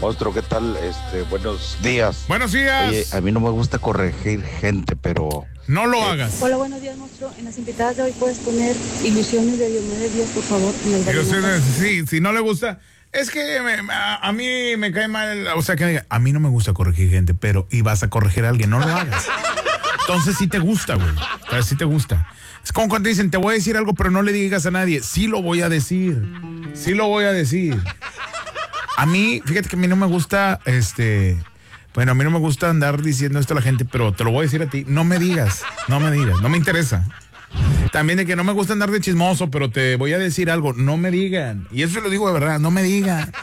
Monstruo, ¿qué tal? Buenos días. Buenos días. Oye, a mí no me gusta corregir gente, pero... No lo hagas. Hola, buenos días, monstruo. En las invitadas de hoy puedes poner Ilusiones de Diomedes Díaz, por favor. Ilusiones, sí, si no le gusta... Es que a mí me cae mal, o sea, que diga, a mí no me gusta corregir gente, pero y vas a corregir a alguien, no lo hagas. Entonces sí te gusta, güey. Entonces sí te gusta. Es como cuando te dicen, te voy a decir algo, pero no le digas a nadie. Sí lo voy a decir. Sí lo voy a decir. A mí, fíjate que a mí no me gusta, bueno, a mí no me gusta andar diciendo esto a la gente, pero te lo voy a decir a ti. No me digas, no me interesa. También de que no me gusta andar de chismoso, pero te voy a decir algo, no me digan. Y eso lo digo de verdad, no me digan.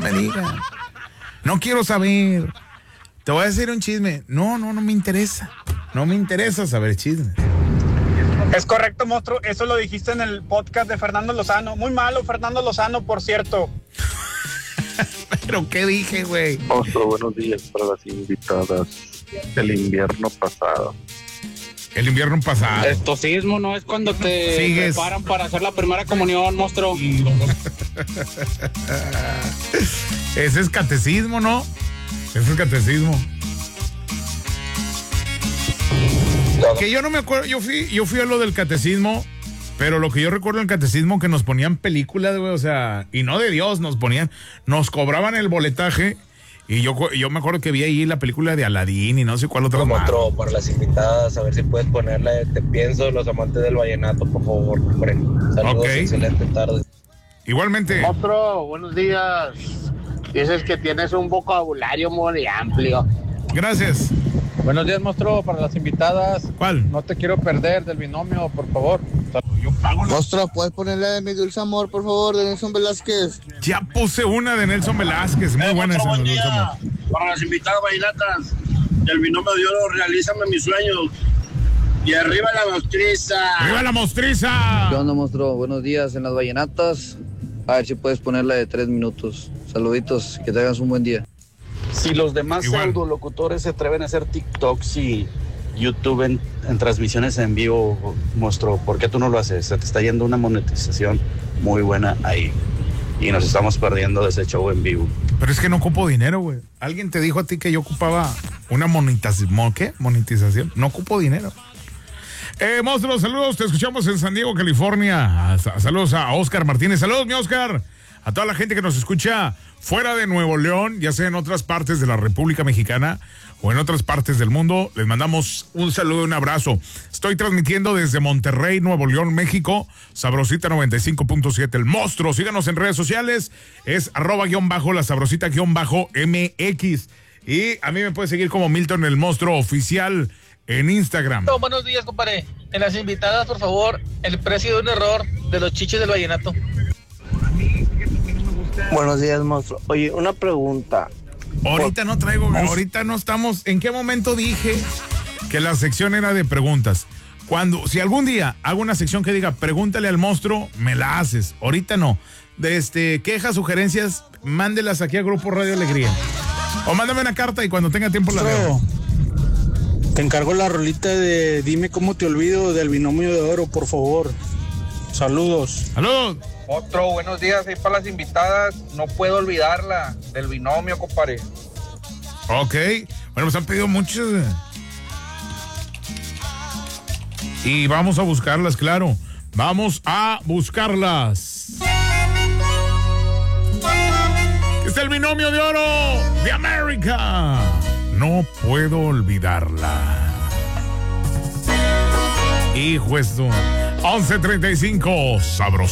No quiero saber. Te voy a decir un chisme. No me interesa. No me interesa saber chismes. Es correcto, monstruo. Eso lo dijiste en el podcast de Fernando Lozano. Muy malo, Fernando Lozano, por cierto. ¿Pero qué dije, güey? Monstruo, buenos días para las invitadas del invierno pasado. El invierno pasado. Estoicismo no es cuando te Sigues. preparan para hacer la primera comunión, monstruo. Ese es catecismo, ¿no? Ese es catecismo. Que yo no me acuerdo, yo fui a lo del catecismo, pero lo que yo recuerdo del catecismo que nos ponían películas, güey, o sea, y no de Dios, nos cobraban el boletaje. Y yo me acuerdo que vi ahí la película de Aladín y no sé cuál otra más. Otro para las invitadas, a ver si puedes ponerle Te pienso, los amantes del vallenato, por favor. Hombre. Saludos, Okay. Excelente tarde. Igualmente. Monstruo, buenos días. Dices que tienes un vocabulario muy amplio. Gracias. Buenos días, monstruo, para las invitadas. ¿Cuál? No te quiero perder del binomio, por favor. Monstruo, ¿puedes ponerle de Mi Dulce Amor, por favor, de Nelson Velázquez? Ya puse una de Nelson Velázquez, muy buena esa. Buen Nelson. día. Para las invitadas vallenatas del binomio de oro, realízame mis sueños. Y arriba la mostriza. ¡Arriba la mostriza! ¿Qué onda, monstruo? Buenos días en las vallenatas. A ver si puedes ponerla de 3 minutos. Saluditos, que tengas un buen día. Si los demás Igual. pseudolocutores se atreven a hacer TikToks y YouTube en transmisiones en vivo, monstruo, ¿por qué tú no lo haces? Se te está yendo una monetización muy buena ahí. Y nos estamos perdiendo de ese show en vivo. Pero es que no ocupo dinero, güey. ¿Alguien te dijo a ti que yo ocupaba una monetización? ¿Qué? ¿Monetización? No ocupo dinero. Monstruo, saludos. Te escuchamos en San Diego, California. Saludos a Oscar Martínez. Saludos, mi Oscar. A toda la gente que nos escucha fuera de Nuevo León, ya sea en otras partes de la República Mexicana o en otras partes del mundo, les mandamos un saludo y un abrazo. Estoy transmitiendo desde Monterrey, Nuevo León, México, Sabrosita 95.7, el monstruo. Síganos en redes sociales, es @la Sabrosita_MX. Y a mí me puede seguir como Milton el Monstruo Oficial en Instagram. Buenos días, compadre. En las invitadas, por favor, el precio de un error de los chiches del vallenato. Buenos días, monstruo. Oye, una pregunta. Ahorita no traigo, ahorita no estamos. ¿En qué momento dije que la sección era de preguntas? Si algún día hago una sección que diga pregúntale al monstruo, me la haces. Ahorita no. Quejas, sugerencias, mándelas aquí a Grupo Radio Alegría. O mándame una carta y cuando tenga tiempo la leo. Te encargo la rolita de Dime cómo te olvido del binomio de oro, por favor. Saludos. ¡Saludos! Otro, buenos días, ahí para las invitadas. No puedo olvidarla del binomio, compadre. Ok. Bueno, pues han pedido muchas. Y vamos a buscarlas, claro. Vamos a buscarlas. Está el binomio de oro de América. No puedo olvidarla. Hijo esto. 11:35, sabroso.